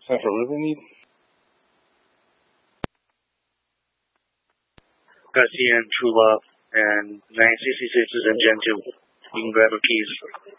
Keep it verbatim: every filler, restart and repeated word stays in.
Time for Rivermead. Garcia and True Love and nine sixty-six is in Gen two. You can grab her keys.